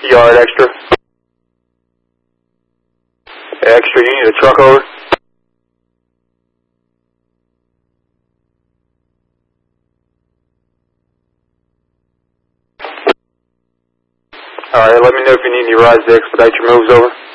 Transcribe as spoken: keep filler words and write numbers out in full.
Yard extra. Extra, you need a truck over? Alright, let me know if you need any rides to expedite your moves over.